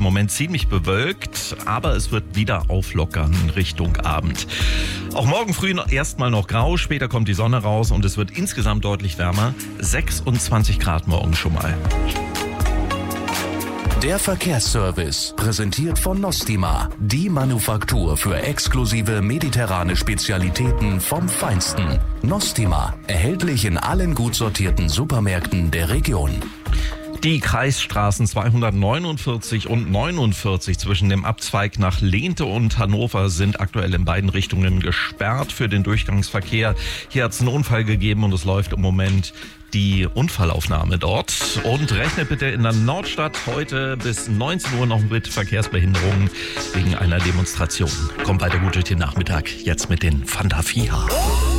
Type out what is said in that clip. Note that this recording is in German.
Moment ziemlich bewölkt, aber es wird wieder auflockern Richtung Abend. Auch morgen früh erstmal noch grau, später kommt die Sonne raus und es wird insgesamt deutlich wärmer. 26 Grad morgen schon mal. Der Verkehrsservice, präsentiert von Nostima, die Manufaktur für exklusive mediterrane Spezialitäten vom Feinsten. Nostima, erhältlich in allen gut sortierten Supermärkten der Region. Die Kreisstraßen 249 und 49 zwischen dem Abzweig nach Lehnte und Hannover sind aktuell in beiden Richtungen gesperrt für den Durchgangsverkehr. Hier hat es einen Unfall gegeben und es läuft im Moment die Unfallaufnahme dort. Und rechnet bitte in der Nordstadt heute bis 19 Uhr noch mit Verkehrsbehinderungen wegen einer Demonstration. Kommt weiter gut durch den Nachmittag, jetzt mit den Fanta 4.